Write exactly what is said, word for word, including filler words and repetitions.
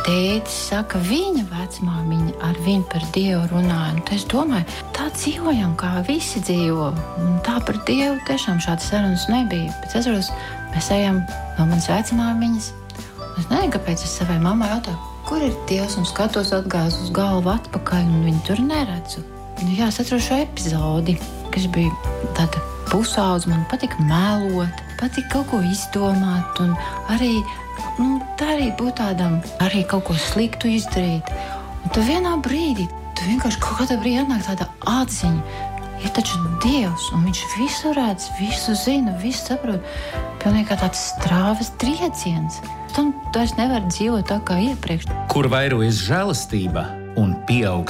tētis saka, viņa vecmāmiņa ar viņu par Dievu runāja. Un es domāju, tā dzīvojam, kā visi dzīvo. Un tā par Dievu tiešām šādas sarunas nebija. Bet es varos, mēs ejam no manas vecmāmiņas. Es nezinu, kāpēc es savai mammai jautāju, kur ir Dievs, un skatos atgāz uz galvu atpakaļ, un viņu tur neredzu. Nu, jā, es atceros šo epizodi, kas bija tāda pusaudze, man patika melot, patika kaut ko izdomāt, un arī, nu, tā arī būt tādam, arī kaut ko sliktu izdarīt. Un tu vienā brīdī, tu vienkārši kaut kādā brīdī atnāk tāda atziņa, ir taču Dievs, un viņš visu redz, visu zina, visu saprot, pilnīgi kā tāds strāvas trieciens. Tam tu vairs nevar dzīvot tā kā iepriekš. Kur vairojas žēlastība un pieaug